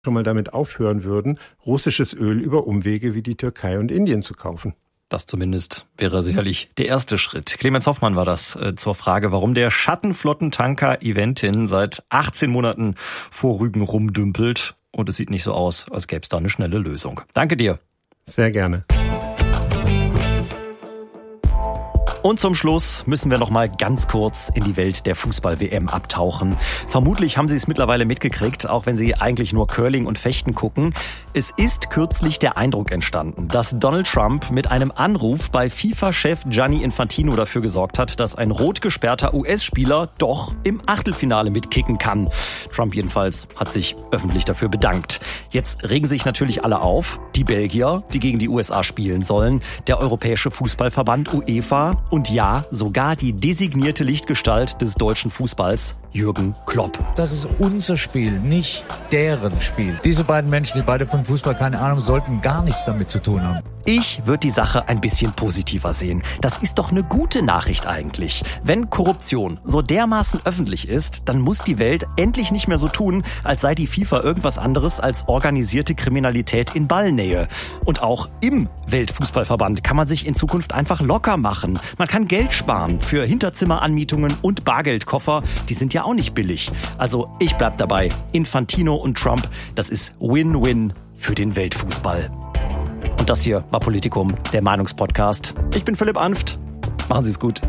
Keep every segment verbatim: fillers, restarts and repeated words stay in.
schon mal damit aufhören würden, russisches Öl über Umwege wie die Türkei und Indien zu kaufen. Das zumindest wäre sicherlich der erste Schritt. Clemens Hoffmann war das äh, zur Frage, warum der Schattenflottentanker Eventin seit achtzehn Monaten vor Rügen rumdümpelt. Und es sieht nicht so aus, als gäbe es da eine schnelle Lösung. Danke dir. Sehr gerne. Und zum Schluss müssen wir noch mal ganz kurz in die Welt der Fußball-W M abtauchen. Vermutlich haben Sie es mittlerweile mitgekriegt, auch wenn Sie eigentlich nur Curling und Fechten gucken. Es ist kürzlich der Eindruck entstanden, dass Donald Trump mit einem Anruf bei FIFA-Chef Gianni Infantino dafür gesorgt hat, dass ein rot gesperrter U S-Spieler doch im Achtelfinale mitkicken kann. Trump jedenfalls hat sich öffentlich dafür bedankt. Jetzt regen sich natürlich alle auf. Die Belgier, die gegen die U S A spielen sollen, der Europäische Fußballverband UEFA und ja, sogar die designierte Lichtgestalt des deutschen Fußballs, Jürgen Klopp. Das ist unser Spiel, nicht deren Spiel. Diese beiden Menschen, die beide von Fußball keine Ahnung, sollten gar nichts damit zu tun haben. Ich würde die Sache ein bisschen positiver sehen. Das ist doch eine gute Nachricht eigentlich. Wenn Korruption so dermaßen öffentlich ist, dann muss die Welt endlich nicht mehr so tun, als sei die FIFA irgendwas anderes als organisierte Kriminalität in Ballnähe. Und auch im Weltfußballverband kann man sich in Zukunft einfach locker machen. Man kann Geld sparen für Hinterzimmeranmietungen und Bargeldkoffer. Die sind ja auch nicht billig. Also ich bleib dabei. Infantino und Trump, das ist Win-Win für den Weltfußball. Und das hier war Politikum, der Meinungspodcast. Ich bin Philipp Anft. Machen Sie es gut.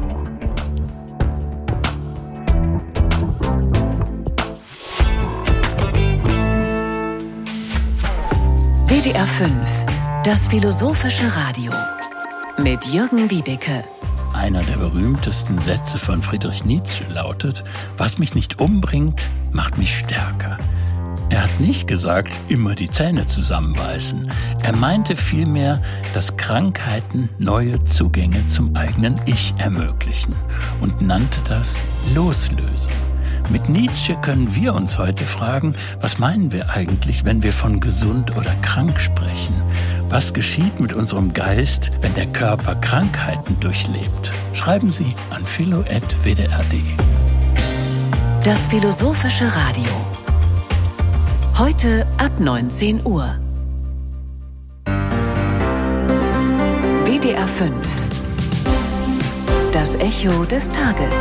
W D R fünf, das philosophische Radio mit Jürgen Wiebeke. Einer der berühmtesten Sätze von Friedrich Nietzsche lautet: Was mich nicht umbringt, macht mich stärker. Er hat nicht gesagt, immer die Zähne zusammenbeißen. Er meinte vielmehr, dass Krankheiten neue Zugänge zum eigenen Ich ermöglichen und nannte das Loslösung. Mit Nietzsche können wir uns heute fragen, was meinen wir eigentlich, wenn wir von gesund oder krank sprechen? Was geschieht mit unserem Geist, wenn der Körper Krankheiten durchlebt? Schreiben Sie an philo at w d r punkt d e. Das philosophische Radio. Heute ab neunzehn Uhr. W D R fünf. Das Echo des Tages.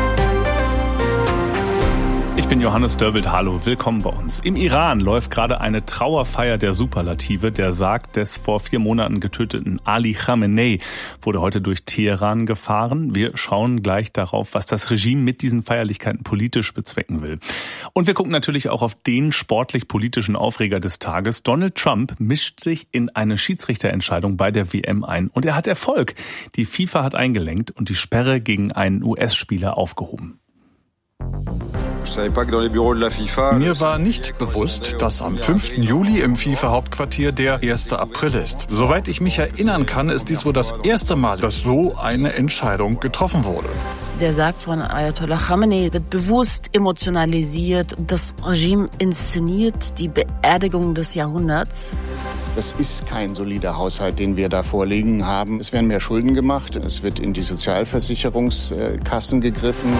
Ich bin Johannes Dörbelt, hallo, willkommen bei uns. Im Iran läuft gerade eine Trauerfeier der Superlative. Der Sarg des vor vier Monaten getöteten Ali Khamenei wurde heute durch Teheran gefahren. Wir schauen gleich darauf, was das Regime mit diesen Feierlichkeiten politisch bezwecken will. Und wir gucken natürlich auch auf den sportlich-politischen Aufreger des Tages. Donald Trump mischt sich in eine Schiedsrichterentscheidung bei der W M ein. Und er hat Erfolg. Die FIFA hat eingelenkt und die Sperre gegen einen U S-Spieler aufgehoben. Mir war nicht bewusst, dass am fünften Juli im FIFA-Hauptquartier der erster April ist. Soweit ich mich erinnern kann, ist dies wohl das erste Mal, dass so eine Entscheidung getroffen wurde. Der Sarg von Ayatollah Khamenei wird bewusst emotionalisiert. Das Regime inszeniert die Beerdigung des Jahrhunderts. Das ist kein solider Haushalt, den wir da vorliegen haben. Es werden mehr Schulden gemacht, es wird in die Sozialversicherungskassen gegriffen.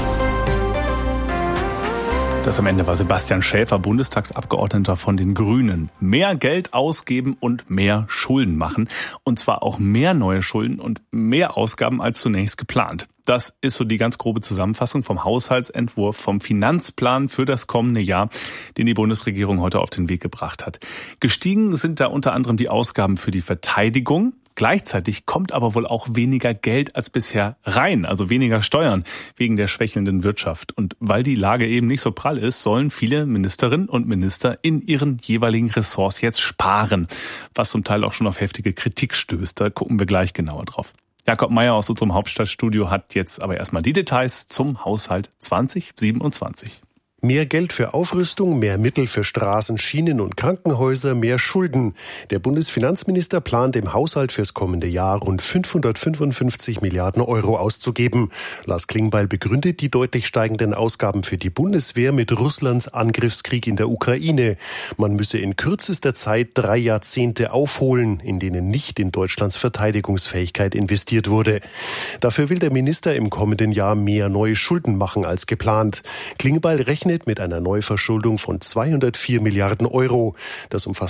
Das am Ende war Sebastian Schäfer, Bundestagsabgeordneter von den Grünen. Mehr Geld ausgeben und mehr Schulden machen. Und zwar auch mehr neue Schulden und mehr Ausgaben als zunächst geplant. Das ist so die ganz grobe Zusammenfassung vom Haushaltsentwurf, vom Finanzplan für das kommende Jahr, den die Bundesregierung heute auf den Weg gebracht hat. Gestiegen sind da unter anderem die Ausgaben für die Verteidigung. Gleichzeitig kommt aber wohl auch weniger Geld als bisher rein, also weniger Steuern wegen der schwächelnden Wirtschaft. Und weil die Lage eben nicht so prall ist, sollen viele Ministerinnen und Minister in ihren jeweiligen Ressorts jetzt sparen, was zum Teil auch schon auf heftige Kritik stößt. Da gucken wir gleich genauer drauf. Jakob Meyer aus unserem Hauptstadtstudio hat jetzt aber erstmal die Details zum Haushalt zwanzig siebenundzwanzig. Mehr Geld für Aufrüstung, mehr Mittel für Straßen, Schienen und Krankenhäuser, mehr Schulden. Der Bundesfinanzminister plant im Haushalt fürs kommende Jahr rund fünfhundertfünfundfünfzig Milliarden Euro auszugeben. Lars Klingbeil begründet die deutlich steigenden Ausgaben für die Bundeswehr mit Russlands Angriffskrieg in der Ukraine. Man müsse in kürzester Zeit drei Jahrzehnte aufholen, in denen nicht in Deutschlands Verteidigungsfähigkeit investiert wurde. Dafür will der Minister im kommenden Jahr mehr neue Schulden machen als geplant. Klingbeil rechnet rechnet mit einer Neuverschuldung von zweihundertvier Milliarden Euro. Das umfasst